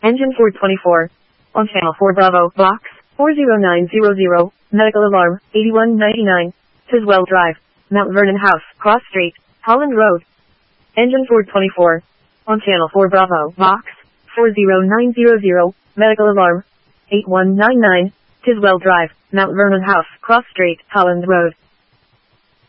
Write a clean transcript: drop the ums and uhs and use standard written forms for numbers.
Engine 424. On channel 4 Bravo, box 40900, medical alarm 8199, Tiswell Drive, Mount Vernon House, Cross Street, Holland Road. Engine 424. On channel 4 Bravo, box 40900, medical alarm 8199, Tiswell Drive, Mount Vernon House, Cross Street, Holland Road.